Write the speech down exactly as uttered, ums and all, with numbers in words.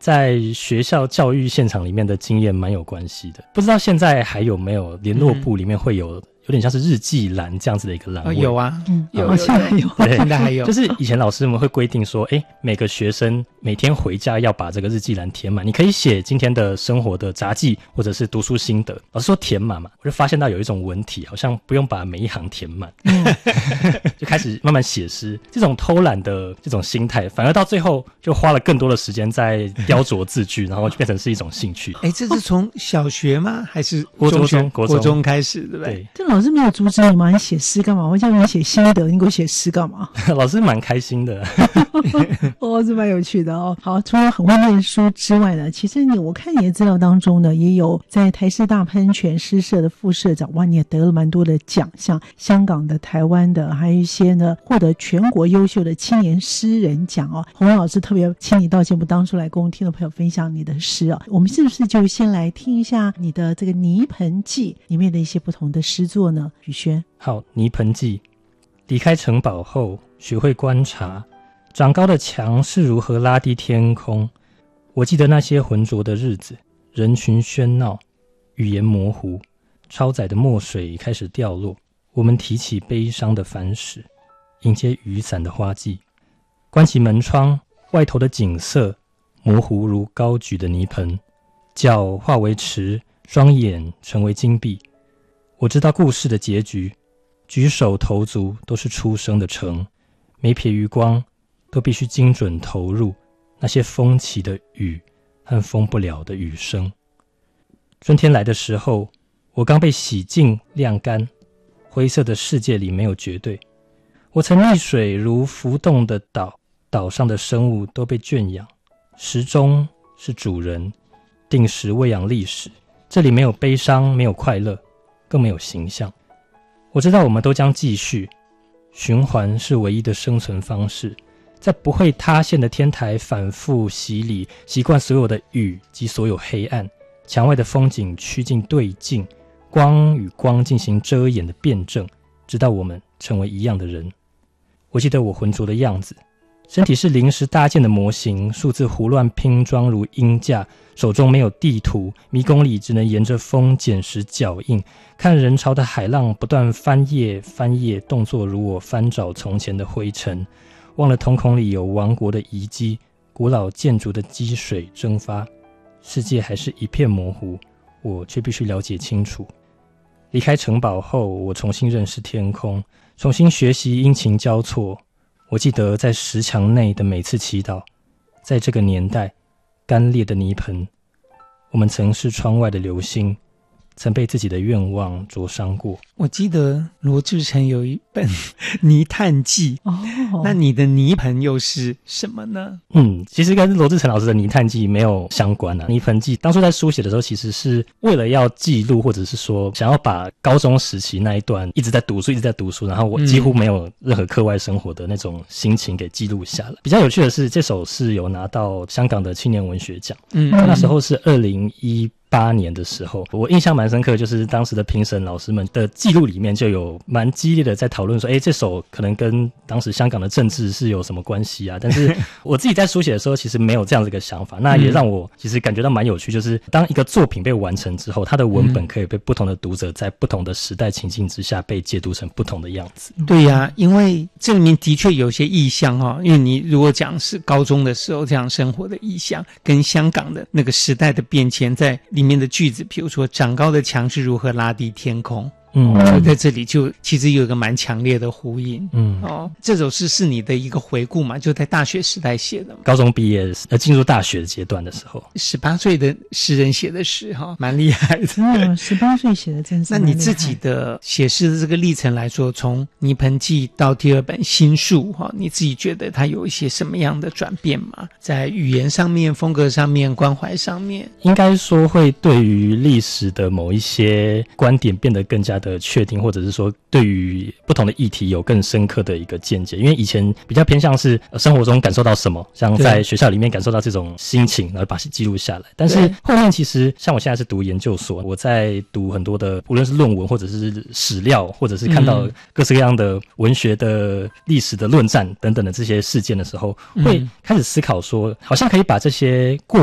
在学校教育现场里面的经验蛮有关系的。不知道现在还有没有联络部里面会有、嗯有点像是日记栏这样子的一个栏位、 哦、有啊， 嗯， 有， 好像还有， 现在还有。 就是以前老师们会规定说，哎，每个学生每天回家要把这个日记栏填满，你可以写今天的生活的杂记或者是读书心得。老师说填满嘛，我就发现到有一种文体好像不用把每一行填满，嗯、就开始慢慢写诗。这种偷懒的这种心态，反而到最后就花了更多的时间在雕琢字句，然后就变成是一种兴趣。 哎，这是从小学吗？还是国中？ 国中国中开始，对不对？ 这老师没有阻止你吗？你写诗干嘛？我叫你写心得，你给我写诗干嘛？ 老师蛮开心的。 哦，是蛮有趣的哦。好，除了很会念书之外呢，其实你我看你的资料当中呢，也有在台师大喷泉诗社的副社长，哇，你也得了蛮多的奖项，香港的、台湾的，还有一些呢获得全国优秀的青年诗人奖哦。洪文老师特别请你到节目当中来跟我们听众朋友分享你的诗哦。我们是不是就先来听一下你的这个《泥盆记》里面的一些不同的诗作呢？宇轩。 好，《泥盆记》。离开城堡后，学会观察长高的墙是如何拉低天空。我记得那些浑浊的日子，人群喧闹，语言模糊，超载的墨水开始掉落。我们提起悲伤的帆矢，迎接雨伞的花季。关起门窗，外头的景色模糊如高举的泥盆，脚化为池，双眼成为金币。我知道故事的结局，举手投足都是出生的城，每撇余光都必须精准投入那些风起的雨和封不了的雨声。春天来的时候，我刚被洗净晾干，灰色的世界里没有绝对。我曾溺水如浮动的岛，岛上的生物都被圈养，时钟是主人，定时喂养历史。这里没有悲伤，没有快乐，更没有形象。我知道我们都将继续，循环是唯一的生存方式，在不会塌陷的天台反复洗礼，习惯所有的雨及所有黑暗，墙外的风景趋近对镜，光与光进行遮掩的辩证，直到我们成为一样的人。我记得我浑浊的样子，身体是临时搭建的模型，数字胡乱拼装如鹰架，手中没有地图，迷宫里只能沿着风捡拾脚印，看人潮的海浪不断翻页翻页，动作如我翻找从前的灰尘，忘了瞳孔里有王国的遗迹，古老建筑的积水蒸发，世界还是一片模糊，我却必须了解清楚。离开城堡后，我重新认识天空，重新学习阴晴交错。我记得在石墙内的每次祈祷，在这个年代，干裂的泥盆，我们曾是窗外的流星，曾被自己的愿望灼伤过。 我记得罗志诚有一本《泥炭记》哦，那你的泥盆又是什么呢？ 嗯，其实跟罗志诚老师的《泥炭记》没有相关啊。泥盆记当初在书写的时候，其实是为了要记录，或者是说想要把高中时期那一段一直在读书、一直在读书，然后我几乎没有任何课外生活的那种心情给记录下来。比较有趣的是，这首诗有拿到香港的青年文学奖，嗯，那时候是二零一八年的时候，我印象蛮深刻，就是当时的评审老师们的记录里面就有蛮激烈的在讨论说，诶，这首可能跟当时香港的政治是有什么关系啊？但是我自己在书写的时候，其实没有这样的一个想法，那也让我其实感觉到蛮有趣，就是当一个作品被完成之后，它的文本可以被不同的读者在不同的时代情境之下被解读成不同的样子。 对呀、啊，因为这里面的确有些意象哦，因为你如果讲是高中的时候这样生活的意象，跟香港的那个时代的变迁在里面的句子，比如说长高的墙是如何拉低天空，嗯，所以在这里就其实有一个蛮强烈的呼应，嗯，哦，这首诗是你的一个回顾嘛，就在大学时代写的嘛， 高中毕业呃进入大学的阶段的时候， 十八岁的诗人写的诗哈，蛮厉害的， 嗯，十八岁写的真是蛮厉害。 那你自己的写诗的这个历程来说，从《泥盆记》到第二本《心术》哈，你自己觉得它有一些什么样的转变吗？在语言上面、风格上面、关怀上面， 应该说会对于历史的某一些观点变得更加的确定，或者是说对于不同的议题有更深刻的一个见解。因为以前比较偏向是、呃、生活中感受到什么，像在学校里面感受到这种心情，然后把它记录下来。但是后面其实像我现在是读研究所，我在读很多的无论是论文或者是史料，或者是看到各式各样的文学的历史的论战等等的这些事件的时候，会开始思考说好像可以把这些过